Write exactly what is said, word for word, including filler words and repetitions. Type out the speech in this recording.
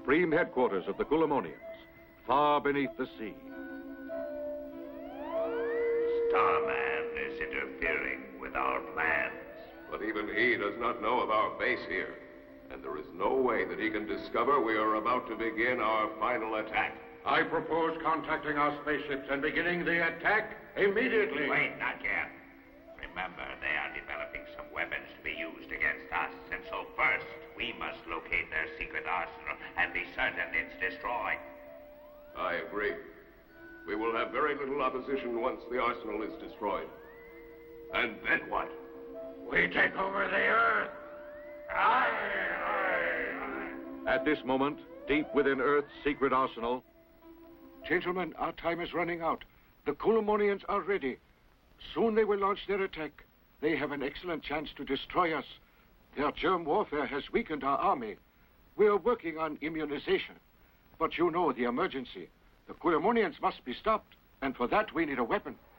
supreme headquarters of the Kulamonians, far beneath the sea. Starman is interfering with our plans. But even he does not know of our base here. And there is no way that he can discover we are about to begin our final attack. I propose contacting our spaceships and beginning the attack immediately. Wait, not yet. Remember, they are developing some weapons to be used against us. And so first, we must locate their secret arsenal and be certain it's destroyed. I agree. We will have very little opposition once the arsenal is destroyed. And then what? We take over the Earth. Aye, aye, aye. At this moment, deep within Earth's secret arsenal... Gentlemen, our time is running out. The Kulamonians are ready. Soon they will launch their attack. They have an excellent chance to destroy us. Their germ warfare has weakened our army. We are working on immunization. But you know the emergency. The Kulamonians must be stopped, and for that we need a weapon.